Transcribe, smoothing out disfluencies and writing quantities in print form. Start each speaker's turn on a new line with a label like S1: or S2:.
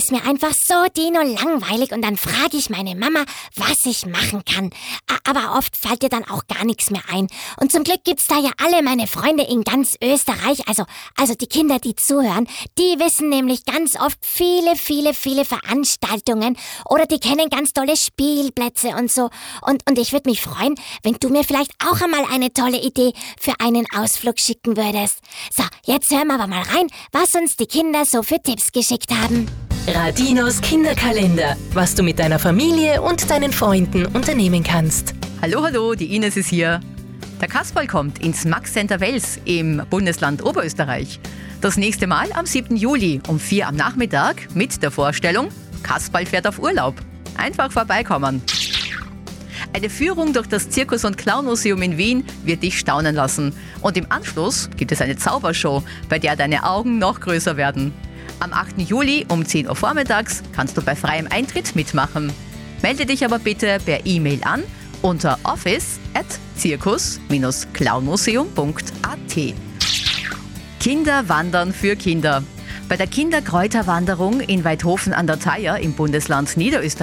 S1: ist mir einfach so dino-langweilig und dann frage ich meine Mama, was ich machen kann. Aber oft fällt ihr dann auch gar nichts mehr ein. Und zum Glück gibt's da ja alle meine Freunde in ganz Österreich, also die Kinder, die zuhören, die wissen nämlich ganz oft viele Veranstaltungen oder die kennen ganz tolle Spielplätze und so. Und ich würde mich freuen, wenn du mir vielleicht auch einmal eine tolle Idee für einen Ausflug schicken würdest. So, jetzt hören wir aber mal rein, was uns die Kinder so für Tipps geschickt haben.
S2: Radinos Kinderkalender, was du mit deiner Familie und deinen Freunden unternehmen kannst.
S3: Hallo, die Ines ist hier. Der Kasperl kommt ins Max Center Wels im Bundesland Oberösterreich. Das nächste Mal am 7. Juli um 4 am Nachmittag mit der Vorstellung Kasperl fährt auf Urlaub. Einfach vorbeikommen. Eine Führung durch das Zirkus- und Clown-Museum in Wien wird dich staunen lassen. Und im Anschluss gibt es eine Zaubershow, bei der deine Augen noch größer werden. Am 8. Juli um 10 Uhr vormittags kannst du bei freiem Eintritt mitmachen. Melde dich aber bitte per E-Mail an unter office@zirkus-clownmuseum.at. Kinder wandern für Kinder. Bei der Kinderkräuterwanderung in Weidhofen an der Thaya im Bundesland Niederösterreich